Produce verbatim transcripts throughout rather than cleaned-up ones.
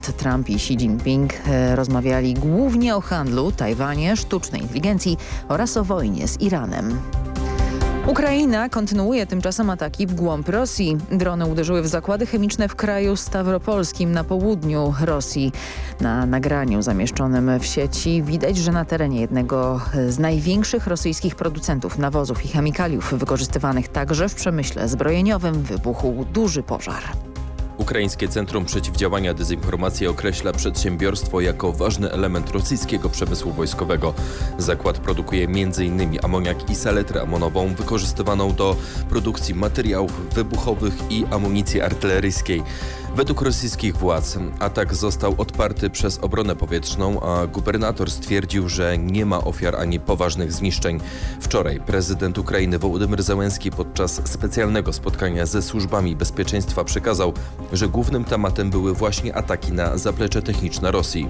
Trump i Xi Jinping rozmawiali głównie o handlu, Tajwanie, sztucznej inteligencji oraz o wojnie z Iranem. Ukraina kontynuuje tymczasem ataki w głąb Rosji. Drony uderzyły w zakłady chemiczne w kraju stawropolskim na południu Rosji. Na nagraniu zamieszczonym w sieci widać, że na terenie jednego z największych rosyjskich producentów nawozów i chemikaliów wykorzystywanych także w przemyśle zbrojeniowym wybuchł duży pożar. Ukraińskie Centrum Przeciwdziałania Dezinformacji określa przedsiębiorstwo jako ważny element rosyjskiego przemysłu wojskowego. Zakład produkuje między innymi amoniak i saletrę amonową wykorzystywaną do produkcji materiałów wybuchowych i amunicji artyleryjskiej. Według rosyjskich władz atak został odparty przez obronę powietrzną, a gubernator stwierdził, że nie ma ofiar ani poważnych zniszczeń. Wczoraj prezydent Ukrainy Wołodymyr Zełenski podczas specjalnego spotkania ze służbami bezpieczeństwa przekazał, że głównym tematem były właśnie ataki na zaplecze techniczne Rosji.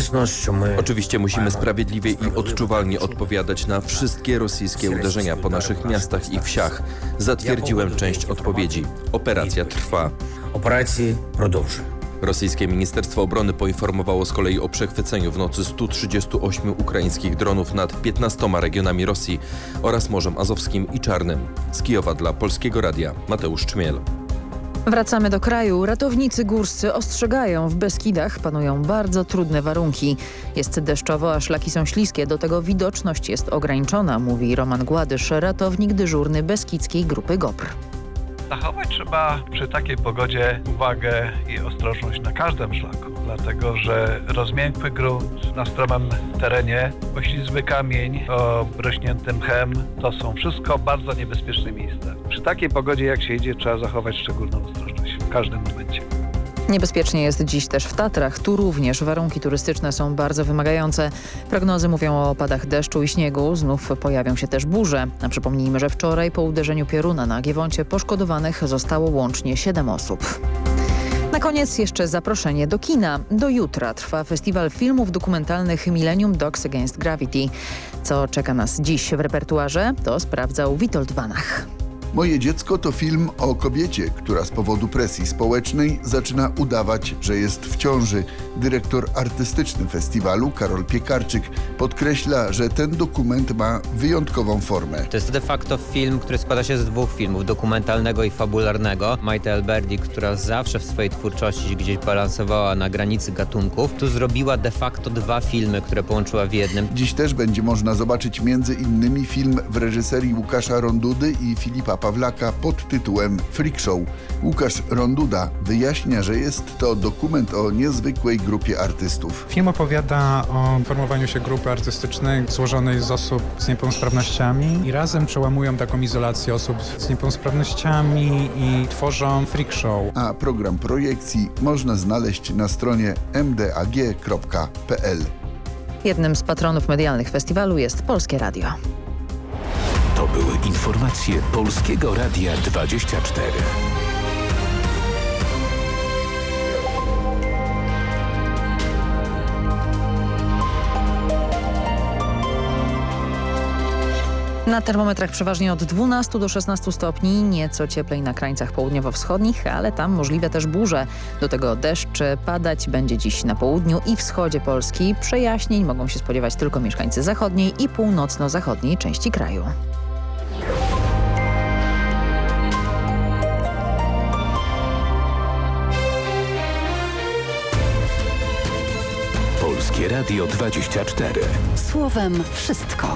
Oczywiście musimy sprawiedliwie i odczuwalnie odpowiadać na wszystkie rosyjskie uderzenia po naszych miastach i wsiach. Zatwierdziłem część odpowiedzi. Operacja trwa. Operacji продовжує. Rosyjskie Ministerstwo Obrony poinformowało z kolei o przechwyceniu w nocy stu trzydziestu ośmiu ukraińskich dronów nad piętnastoma regionami Rosji oraz Morzem Azowskim i Czarnym. Z Kijowa dla Polskiego Radia Mateusz Czmiel. Wracamy do kraju. Ratownicy górscy ostrzegają, w Beskidach panują bardzo trudne warunki. Jest deszczowo, a szlaki są śliskie, do tego widoczność jest ograniczona, mówi Roman Gładysz, ratownik dyżurny Beskidzkiej Grupy GOPR. Zachować trzeba przy takiej pogodzie uwagę i ostrożność na każdym szlaku, dlatego że rozmiękły grunt na stromym terenie, poślizgły kamień o rośniętym mchem, to są wszystko bardzo niebezpieczne miejsca. Przy takiej pogodzie jak się idzie, trzeba zachować szczególną ostrożność w każdym momencie. Niebezpiecznie jest dziś też w Tatrach. Tu również warunki turystyczne są bardzo wymagające. Prognozy mówią o opadach deszczu i śniegu. Znów pojawią się też burze. A przypomnijmy, że wczoraj po uderzeniu pioruna na Giewoncie poszkodowanych zostało łącznie siedem osób. Na koniec jeszcze zaproszenie do kina. Do jutra trwa festiwal filmów dokumentalnych Millennium Dogs Against Gravity. Co czeka nas dziś w repertuarze, to sprawdzał Witold Banach. Moje dziecko to film o kobiecie, która z powodu presji społecznej zaczyna udawać, że jest w ciąży. Dyrektor artystyczny festiwalu Karol Piekarczyk podkreśla, że ten dokument ma wyjątkową formę. To jest de facto film, który składa się z dwóch filmów, dokumentalnego i fabularnego. Maite Alberdi, która zawsze w swojej twórczości gdzieś balansowała na granicy gatunków, tu zrobiła de facto dwa filmy, które połączyła w jednym. Dziś też będzie można zobaczyć między innymi film w reżyserii Łukasza Rondudy i Filipa Pawlaka pod tytułem Freak Show. Łukasz Ronduda wyjaśnia, że jest to dokument o niezwykłej grupie artystów. Film opowiada o formowaniu się grupy artystycznej złożonej z osób z niepełnosprawnościami i razem przełamują taką izolację osób z niepełnosprawnościami i tworzą freak show. A program projekcji można znaleźć na stronie m d a g kropka p l. Jednym z patronów medialnych festiwalu jest Polskie Radio. To były informacje Polskiego Radia dwadzieścia cztery. Na termometrach przeważnie od dwunastu do szesnastu stopni, nieco cieplej na krańcach południowo-wschodnich, ale tam możliwe też burze. Do tego deszcz padać będzie dziś na południu i wschodzie Polski. Przejaśnień mogą się spodziewać tylko mieszkańcy zachodniej i północno-zachodniej części kraju. Polskie Radio dwadzieścia cztery. Słowem wszystko.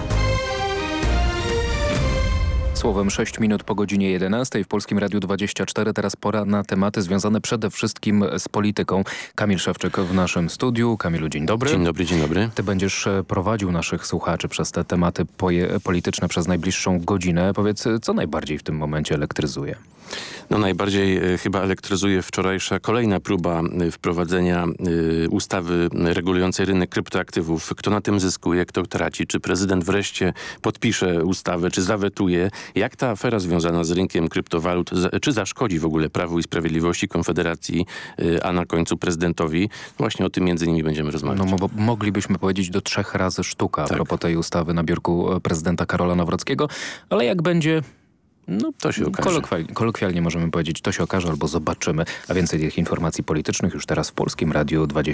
Słowem sześć minut po godzinie jedenastej w Polskim Radiu dwadzieścia cztery. Teraz pora na tematy związane przede wszystkim z polityką. Kamil Szewczyk w naszym studiu. Kamilu, dzień dobry. Dzień dobry, dzień dobry. Ty będziesz prowadził naszych słuchaczy przez te tematy polityczne przez najbliższą godzinę. Powiedz, co najbardziej w tym momencie elektryzuje? No najbardziej y, chyba elektryzuje wczorajsza kolejna próba y, wprowadzenia y, ustawy regulującej rynek kryptoaktywów. Kto na tym zyskuje, kto traci? Czy prezydent wreszcie podpisze ustawę, czy zawetuje? Jak ta afera związana z rynkiem kryptowalut, za, czy zaszkodzi w ogóle Prawu i Sprawiedliwości, Konfederacji, y, a na końcu prezydentowi? Właśnie o tym między innymi będziemy rozmawiać. No bo moglibyśmy powiedzieć do trzech razy sztuka tak. a propos tej ustawy na biurku prezydenta Karola Nawrockiego, ale jak będzie... No to się okaże. Kolokwialnie, kolokwialnie możemy powiedzieć, to się okaże albo zobaczymy. A więcej tych informacji politycznych już teraz w Polskim Radiu dwadzieścia